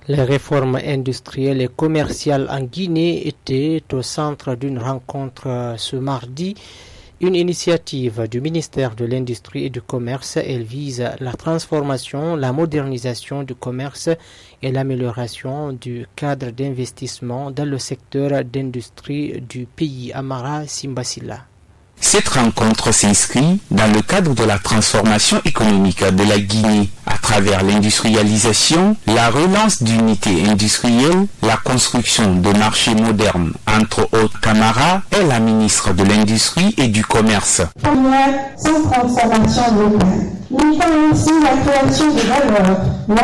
Les réformes industrielles et commerciales en Guinée étaient au centre d'une rencontre ce mardi. Une initiative du ministère de l'Industrie et du Commerce. Elle vise la transformation, la modernisation du commerce et l'amélioration du cadre d'investissement dans le secteur d'industrie du pays. Amara Simbasila. Cette rencontre s'inscrit dans le cadre de la transformation économique de la Guinée à travers l'industrialisation, la relance d'unités industrielles, la construction de marchés modernes. Entre autres, Camara est la ministre de l'Industrie et du Commerce. Sans transformation locale. Il faut aussi la création de valeur.